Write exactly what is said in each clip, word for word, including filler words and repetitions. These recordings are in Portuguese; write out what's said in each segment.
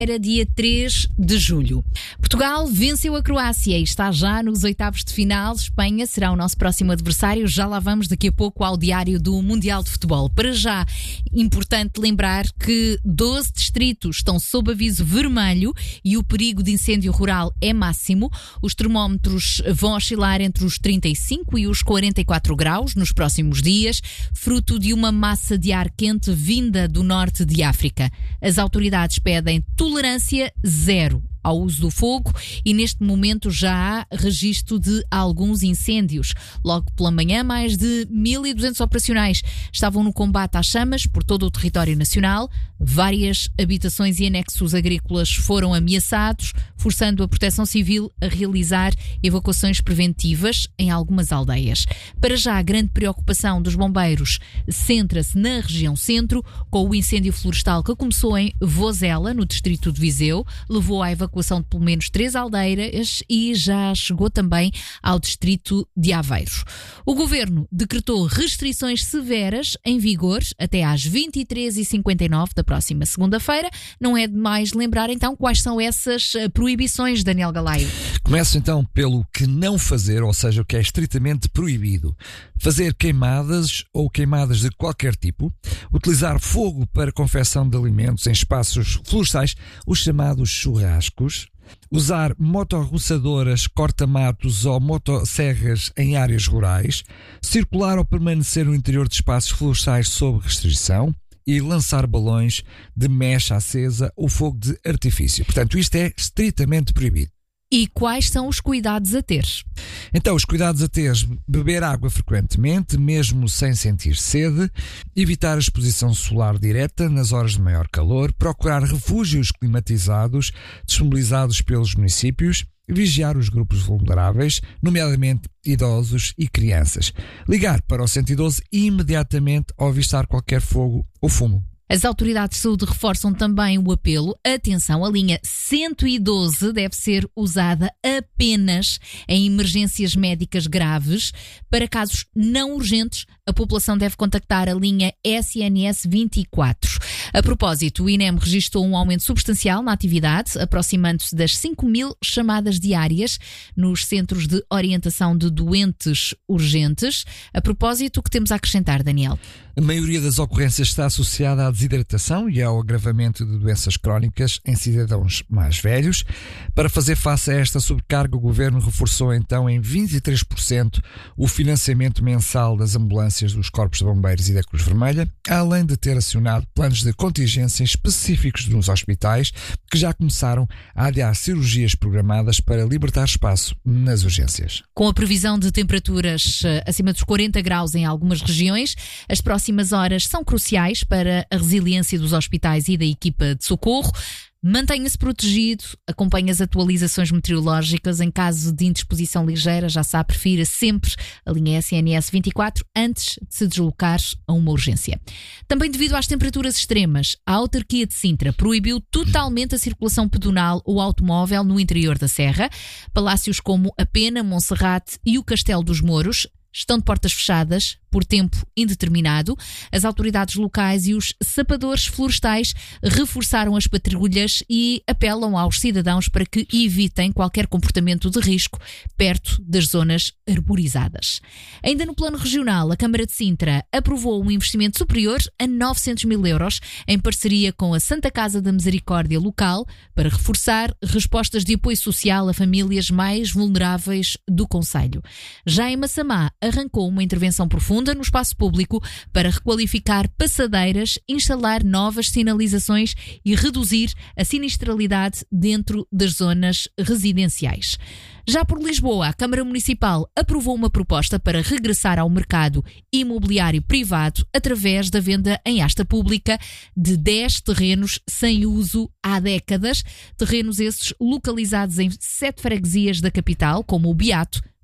Era dia três de julho. Portugal venceu a Croácia e está já nos oitavos de final. Espanha será o nosso próximo adversário. Já lá vamos daqui a pouco ao diário do Mundial de Futebol. Para já, importante lembrar que doze distritos estão sob aviso vermelho e o perigo de incêndio rural é máximo. Os termómetros vão oscilar entre os trinta e cinco e os quarenta e quatro graus nos próximos dias, fruto de uma massa de ar quente vinda do norte de África. As autoridades pedem tolerância zero ao uso do fogo e neste momento já há registro de alguns incêndios. Logo pela manhã, mais de mil e duzentos operacionais estavam no combate às chamas por todo o território nacional. Várias habitações e anexos agrícolas foram ameaçados, forçando a Proteção Civil a realizar evacuações preventivas em algumas aldeias. Para já, a grande preocupação dos bombeiros centra-se na região centro, com o incêndio florestal que começou em Vozela, no distrito de Viseu, levou à evacuação evacuação de pelo menos três aldeias e já chegou também ao distrito de Aveiros. O governo decretou restrições severas em vigor até às vinte e três e cinquenta e nove da próxima segunda-feira. Não é demais lembrar então quais são essas proibições, Daniel Galaio. Começo então pelo que não fazer, ou seja, o que é estritamente proibido. Fazer queimadas ou queimadas de qualquer tipo, utilizar fogo para confecção de alimentos em espaços florestais, os chamados churrascos, usar motorroçadoras, corta-matos ou motosserras em áreas rurais, circular ou permanecer no interior de espaços florestais sob restrição e lançar balões de mecha acesa ou fogo de artifício. Portanto, isto é estritamente proibido. E quais são os cuidados a ter? Então, os cuidados a ter: beber água frequentemente, mesmo sem sentir sede, evitar a exposição solar direta nas horas de maior calor, procurar refúgios climatizados disponibilizados pelos municípios, vigiar os grupos vulneráveis, nomeadamente idosos e crianças, ligar para o cento e doze imediatamente ao avistar qualquer fogo ou fumo. As autoridades de saúde reforçam também o apelo. Atenção, a linha cento e doze deve ser usada apenas em emergências médicas graves. Para casos não urgentes, a população deve contactar a linha S N S vinte e quatro. A propósito, o I N E M registrou um aumento substancial na atividade, aproximando-se das cinco mil chamadas diárias nos centros de orientação de doentes urgentes. A propósito, o que temos a acrescentar, Daniel? A maioria das ocorrências está associada à desidratação e ao agravamento de doenças crónicas em cidadãos mais velhos. Para fazer face a esta sobrecarga, o Governo reforçou então em vinte e três por cento o financiamento mensal das ambulâncias dos Corpos de Bombeiros e da Cruz Vermelha, além de ter acionado planos de contingência específicos nos hospitais, que já começaram a adiar cirurgias programadas para libertar espaço nas urgências. Com a previsão de temperaturas acima dos quarenta graus em algumas regiões, as próximas horas são cruciais para a resiliência dos hospitais e da equipa de socorro. Mantenha-se protegido, acompanhe as atualizações meteorológicas. Em caso de indisposição ligeira, já sabe, prefira sempre a linha S N S vinte e quatro antes de se deslocar a uma urgência. Também devido às temperaturas extremas, a autarquia de Sintra proibiu totalmente a circulação pedonal ou automóvel no interior da serra. Palácios como a Pena, Monserrate e o Castelo dos Mouros estão de portas fechadas por tempo indeterminado. As autoridades locais e os sapadores florestais reforçaram as patrulhas e apelam aos cidadãos para que evitem qualquer comportamento de risco perto das zonas arborizadas. Ainda no plano regional, a Câmara de Sintra aprovou um investimento superior a novecentos mil euros em parceria com a Santa Casa da Misericórdia local para reforçar respostas de apoio social a famílias mais vulneráveis do concelho. Já em Massamá, arrancou uma intervenção profunda no espaço público para requalificar passadeiras, instalar novas sinalizações e reduzir a sinistralidade dentro das zonas residenciais. Já por Lisboa, a Câmara Municipal aprovou uma proposta para regressar ao mercado imobiliário privado através da venda em asta pública de dez terrenos sem uso há décadas. Terrenos esses localizados em sete freguesias da capital, como o Beato,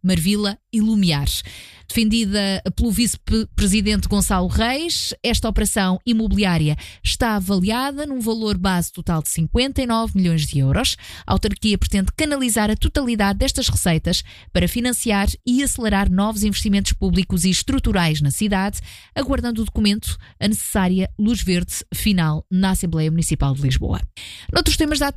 Marvila e Lumiar. Defendida pelo vice-presidente Gonçalo Reis, esta operação imobiliária está avaliada num valor base total de cinquenta e nove milhões de euros. A autarquia pretende canalizar a totalidade destas receitas para financiar e acelerar novos investimentos públicos e estruturais na cidade, aguardando o documento a necessária luz verde final na Assembleia Municipal de Lisboa. Noutros temas da